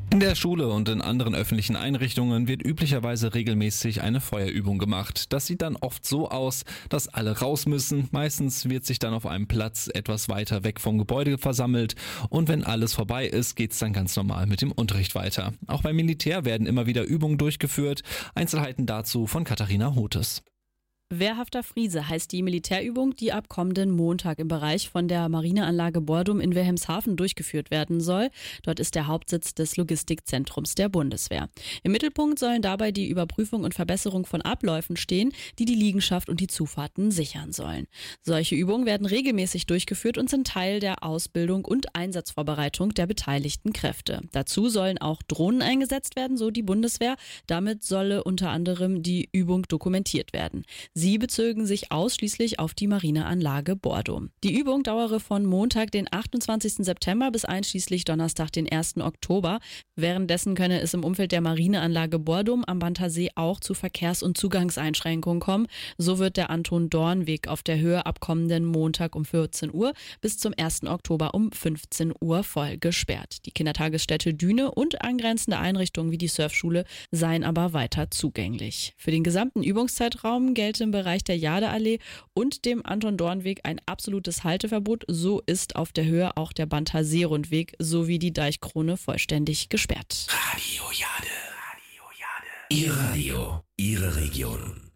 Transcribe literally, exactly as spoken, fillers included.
In der Schule und in anderen öffentlichen Einrichtungen wird üblicherweise regelmäßig eine Feuerübung gemacht. Das sieht dann oft so aus, dass alle raus müssen. Meistens wird sich dann auf einem Platz etwas weiter weg vom Gebäude versammelt und wenn alles vorbei ist, geht's dann ganz normal mit dem Unterricht weiter. Auch beim Militär werden immer wieder Übungen durchgeführt. Einzelheiten dazu von Katharina Hotes. Wehrhafter Friese heißt die Militärübung, die ab kommenden Montag im Bereich von der Marineanlage Bordum in Wilhelmshaven durchgeführt werden soll. Dort ist der Hauptsitz des Logistikzentrums der Bundeswehr. Im Mittelpunkt sollen dabei die Überprüfung und Verbesserung von Abläufen stehen, die die Liegenschaft und die Zufahrten sichern sollen. Solche Übungen werden regelmäßig durchgeführt und sind Teil der Ausbildung und Einsatzvorbereitung der beteiligten Kräfte. Dazu sollen auch Drohnen eingesetzt werden, so die Bundeswehr. Damit solle unter anderem die Übung dokumentiert werden. Sie bezögen sich ausschließlich auf die Marineanlage Bordum. Die Übung dauere von Montag, den achtundzwanzigsten September bis einschließlich Donnerstag, den ersten Oktober. Währenddessen könne es im Umfeld der Marineanlage Bordum am Bantersee auch zu Verkehrs- und Zugangseinschränkungen kommen. So wird der Anton-Dorn-Weg auf der Höhe ab kommenden Montag um vierzehn Uhr bis zum ersten Oktober um fünfzehn Uhr voll gesperrt. Die Kindertagesstätte Düne und angrenzende Einrichtungen wie die Surfschule seien aber weiter zugänglich. Für den gesamten Übungszeitraum gelte im Bereich der Jadeallee und dem Anton-Dorn-Weg ein absolutes Halteverbot. So ist auf der Höhe auch der Bantersee-Rundweg sowie die Deichkrone vollständig gesperrt. Radio Jade. Radio Jade. Ihr Radio, Ihre Region.